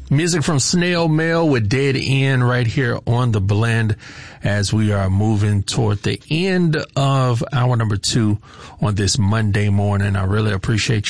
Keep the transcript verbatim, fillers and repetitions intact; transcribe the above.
Music from Snail Mail with Dead End right here on The Blend as we are moving toward the end of hour number two on this Monday morning. I really appreciate you.